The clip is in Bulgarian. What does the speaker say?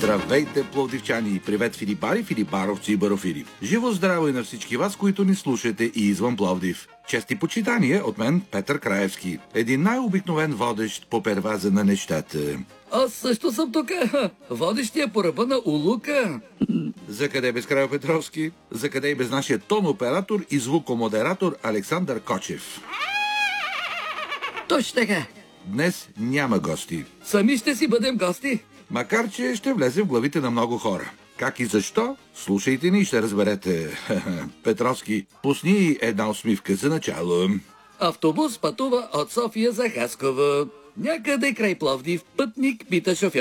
Здравейте, пловдивчани! Привет, филипари, филипаровци и барофили! Живо здраво и на всички вас, които ни слушате и извън Пловдив. Чести почитания от мен, Петър Краевски. Един най-обикновен водещ по перваза на нещата. Аз също съм тук. Водещия по ръба на улука. За къде без Крайо Петровски? За къде и без нашия тон-оператор и звукомодератор Александър Кочев? Точно така. Днес няма гости. Сами ще си бъдем гости. Макар че ще влезе в главите на много хора. Как и защо? Слушайте ни и ще разберете. Петровски, пусни една усмивка за начало. Автобус пътува от София за Хасково. Някъде край Пловдив пътник пита шофьор: